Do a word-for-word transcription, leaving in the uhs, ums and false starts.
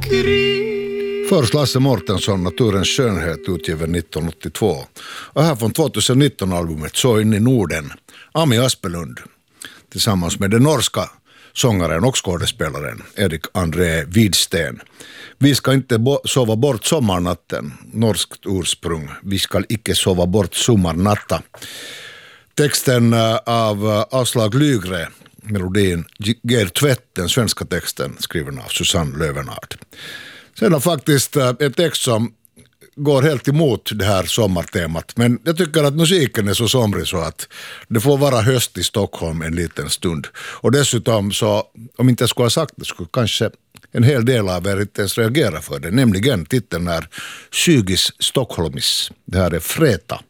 Först Lasse Mårtensson, Naturens skönhet, utgiven nittonhundraåttiotvå. Och här från tjugonitton-albumet Så in i Norden, Ami Aspelund. Tillsammans med den norska sångaren och skådespelaren Erik André Widsten. Vi ska inte bo- sova bort sommarnatten. Norskt ursprung. Vi ska icke sova bort sommarnatta. Texten av Aslak Lygre. Melodin Ger tvätt, den svenska texten skriven av Susanne Lövenard. Sen har faktiskt en text som går helt emot det här sommartemat. Men jag tycker att musiken är så somrig så att det får vara höst i Stockholm en liten stund. Och dessutom så, om inte jag skulle ha sagt det, skulle kanske en hel del av er inte ens reagera för det. Nämligen titeln är Sygis Stockholmis. Det här är Freta.